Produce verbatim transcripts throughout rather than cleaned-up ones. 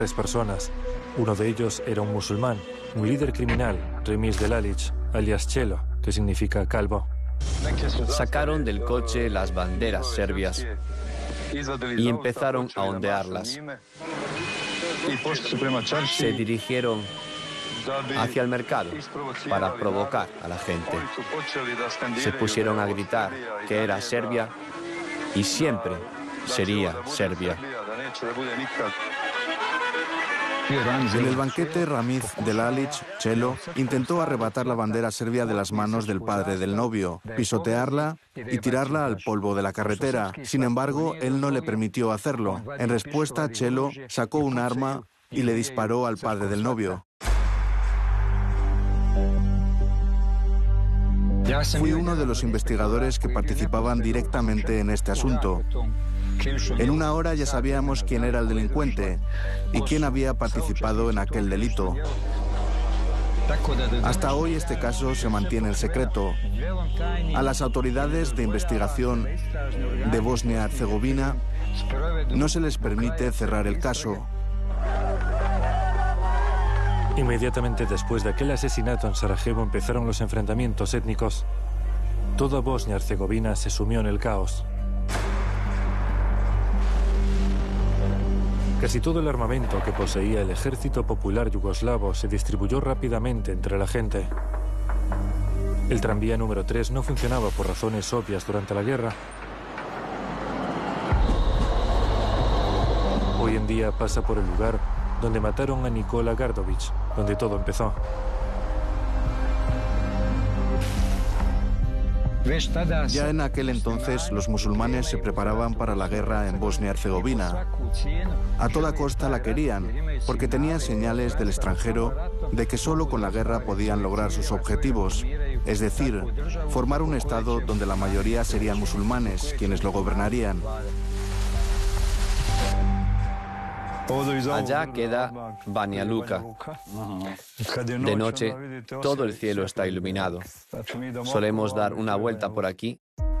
Tres personas. Uno de ellos era un musulmán, un líder criminal, Remis Delalić, alias Chelo, que significa calvo. Sacaron del coche las banderas serbias y empezaron a ondearlas. Se dirigieron hacia el mercado para provocar a la gente. Se pusieron a gritar que era Serbia y siempre sería Serbia. En el banquete, Ramiz Delalić, Chelo, intentó arrebatar la bandera serbia de las manos del padre del novio, pisotearla y tirarla al polvo de la carretera. Sin embargo, él no le permitió hacerlo. En respuesta, Chelo sacó un arma y le disparó al padre del novio. Fui uno de los investigadores que participaban directamente en este asunto. En una hora ya sabíamos quién era el delincuente y quién había participado en aquel delito. Hasta hoy este caso se mantiene en secreto. A las autoridades de investigación de Bosnia-Herzegovina no se les permite cerrar el caso. Inmediatamente después de aquel asesinato en Sarajevo empezaron los enfrentamientos étnicos. Toda Bosnia-Herzegovina se sumió en el caos. Casi todo el armamento que poseía el Ejército Popular Yugoslavo se distribuyó rápidamente entre la gente. El tranvía número tres no funcionaba por razones obvias durante la guerra. Hoy en día pasa por el lugar donde mataron a Nikola Gardović, donde todo empezó. Ya en aquel entonces los musulmanes se preparaban para la guerra en Bosnia-Herzegovina. A toda costa la querían, porque tenían señales del extranjero de que solo con la guerra podían lograr sus objetivos, es decir, formar un estado donde la mayoría serían musulmanes quienes lo gobernarían. Allá queda Banja Luka. De noche, todo el cielo está iluminado. Solemos dar una vuelta por aquí.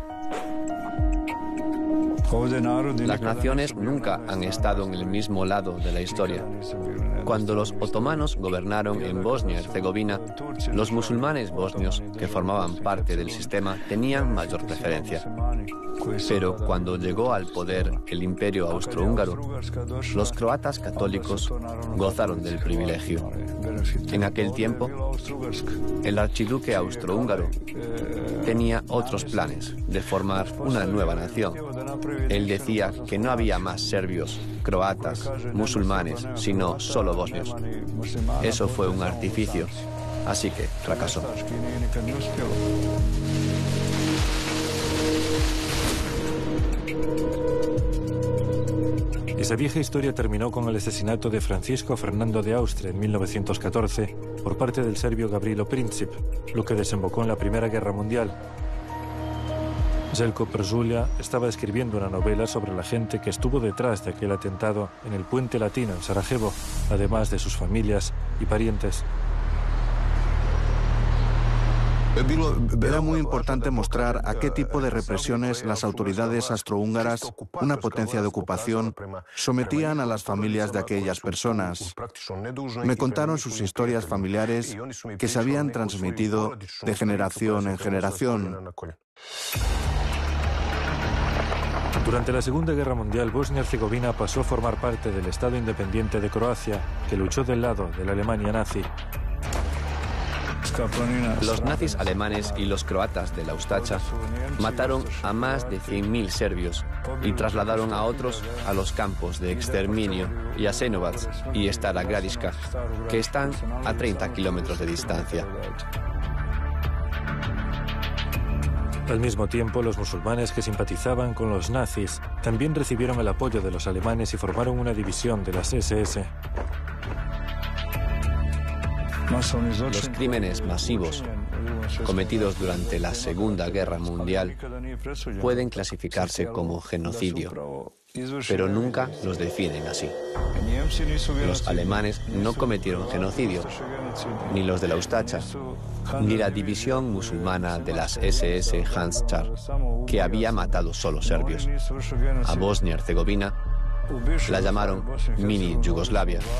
Las naciones nunca han estado en el mismo lado de la historia. Cuando los otomanos gobernaron en Bosnia-Herzegovina, los musulmanes bosnios que formaban parte del sistema tenían mayor preferencia. Pero cuando llegó al poder el Imperio Austrohúngaro, los croatas católicos gozaron del privilegio. En aquel tiempo, el archiduque austrohúngaro tenía otros planes de formar una nueva nación. Él decía que no había más serbios, croatas, musulmanes, sino solo bosnios. Eso fue un artificio, así que fracasó. Esa vieja historia terminó con el asesinato de Francisco Fernando de Austria en mil novecientos catorce por parte del serbio Gavrilo Princip, lo que desembocó en la Primera Guerra Mundial. Željko Pržulja estaba escribiendo una novela sobre la gente que estuvo detrás de aquel atentado en el Puente Latino en Sarajevo, además de sus familias y parientes. Era muy importante mostrar a qué tipo de represiones las autoridades austrohúngaras, una potencia de ocupación, sometían a las familias de aquellas personas. Me contaron sus historias familiares que se habían transmitido de generación en generación. Durante la Segunda Guerra Mundial, Bosnia-Herzegovina pasó a formar parte del Estado independiente de Croacia, que luchó del lado de la Alemania nazi. Los nazis alemanes y los croatas de la Ustacha mataron a más de cien mil serbios y trasladaron a otros a los campos de exterminio Jasenovac y Stara Gradiška, que están a treinta kilómetros de distancia. Al mismo tiempo, los musulmanes que simpatizaban con los nazis también recibieron el apoyo de los alemanes y formaron una división de las ese ese. Los crímenes masivos cometidos durante la Segunda Guerra Mundial pueden clasificarse como genocidio, pero nunca los definen así. Los alemanes no cometieron genocidio, ni los de la Ustacha, ni la división musulmana de las ese ese Handschar, que había matado solo serbios. A Bosnia-Herzegovina La llamaron Mini Yugoslavia.